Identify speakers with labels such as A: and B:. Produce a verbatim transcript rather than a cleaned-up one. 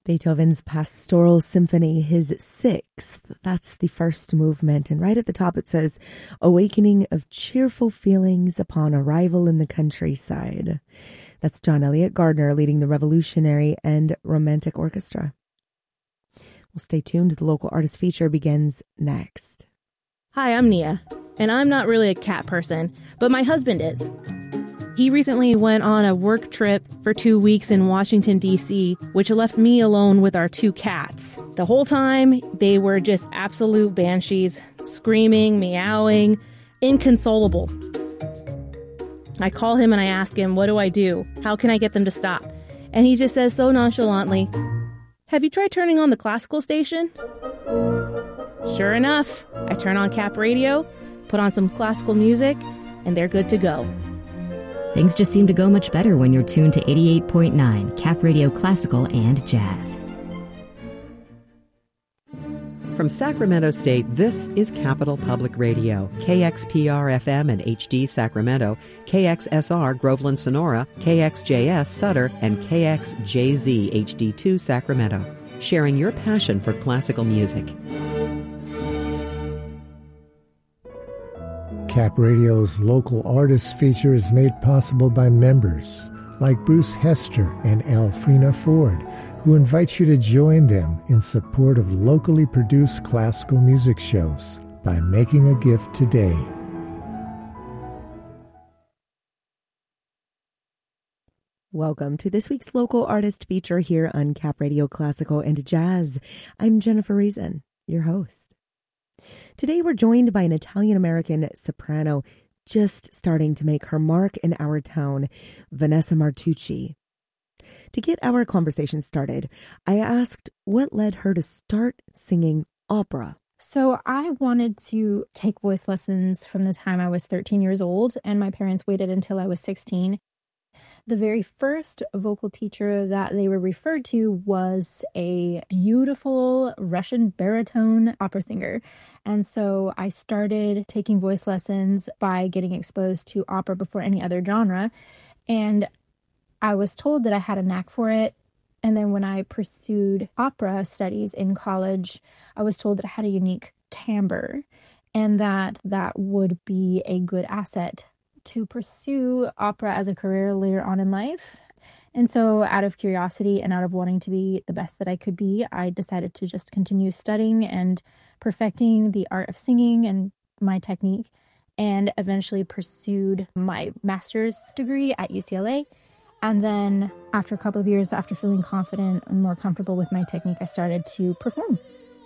A: Beethoven's Pastoral Symphony, his sixth. That's the first movement. And right at the top it says, awakening of cheerful feelings upon arrival in the countryside. That's John Elliott Gardner leading the Revolutionary and Romantic Orchestra. We'll stay tuned. The local artist feature begins next.
B: Hi, I'm Nia, and I'm not really a cat person, but my husband is. He recently went on a work trip for two weeks in Washington, D C, which left me alone with our two cats. The whole time, they were just absolute banshees, screaming, meowing, inconsolable. I call him and I ask him, what do I do? How can I get them to stop? And he just says so nonchalantly, have you tried turning on the classical station? Sure enough, I turn on Cap Radio, put on some classical music, and they're good to go.
C: Things just seem to go much better when you're tuned to eighty-eight point nine Cap Radio Classical and Jazz.
D: From Sacramento State, this is Capital Public Radio, K X P R F M and H D Sacramento, K X S R Groveland Sonora, K X J S Sutter, and K X J Z H D two Sacramento, sharing your passion for classical music.
E: Cap Radio's local artist feature is made possible by members like Bruce Hester and Alfrena Ford, who invite you to join them in support of locally produced classical music shows by making a gift today.
A: Welcome to this week's local artist feature here on Cap Radio Classical and Jazz. I'm Jennifer Reason, your host. Today we're joined by an Italian-American soprano just starting to make her mark in our town, Vanessa Martucci. To get our conversation started, I asked what led her to start singing opera.
F: So I wanted to take voice lessons from the time I was thirteen years old, and my parents waited until I was sixteen. The very first vocal teacher that they were referred to was a beautiful Russian baritone opera singer. And so I started taking voice lessons by getting exposed to opera before any other genre. And I was told that I had a knack for it. And then when I pursued opera studies in college, I was told that I had a unique timbre and that that would be a good asset to pursue opera as a career later on in life. And so out of curiosity and out of wanting to be the best that I could be, I decided to just continue studying and perfecting the art of singing and my technique, and eventually pursued my master's degree at U C L A. And then after a couple of years, after feeling confident and more comfortable with my technique, I started to perform.